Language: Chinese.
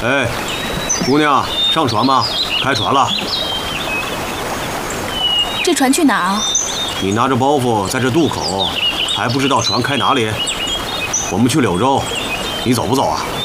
哎，姑娘，上船吧，开船了。 这船去哪儿啊？ 你拿着包袱在这渡口，还不知道船开哪里？我们去柳州，你走不走啊？